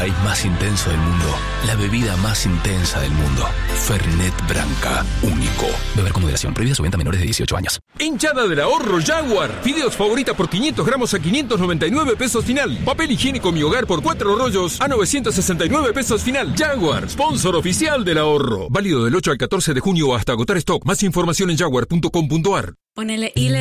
light más intenso del mundo. La bebida más intensa del mundo. Fernet Branca. Único. Beber con moderación. Prohibida su venta a menores de 18 años. Hinchada del ahorro Jaguar. Fideos favorita por 500 gramos a 599 pesos final. Papel higiénico Mi Hogar por 4 rollos a 969 pesos final. Jaguar, sponsor oficial del ahorro. Válido del 8 al 14 de junio hasta agotar stock. Más información en jaguar.com.ar. Ponele